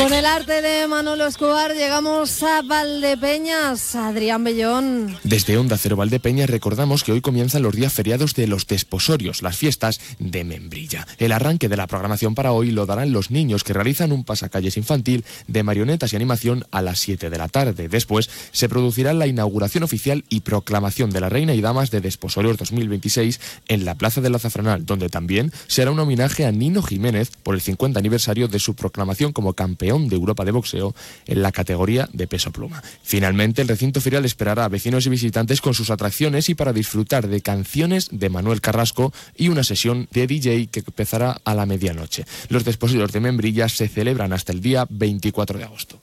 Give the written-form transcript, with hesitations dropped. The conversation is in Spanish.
Con el arte de Manolo Escobar llegamos a Valdepeñas. Adrián Bellón. Desde Onda Cero Valdepeñas recordamos que hoy comienzan los días feriados de los desposorios, las fiestas de Membrilla. El arranque de la programación para hoy lo darán los niños que realizan un pasacalles infantil de marionetas y animación a las 7 de la tarde. Después se producirá la inauguración oficial y proclamación de la Reina y Damas de Desposorios 2026 en la Plaza del Azafranal, donde también será un homenaje a Nino Jiménez por el 50 aniversario de su proclamación como campeón de Europa de boxeo en la categoría de peso pluma. Finalmente, el recinto ferial esperará a vecinos y visitantes con sus atracciones y para disfrutar de canciones de Manuel Carrasco y una sesión de DJ que empezará a la medianoche. Los desposorios de Membrilla se celebran hasta el día 24 de agosto.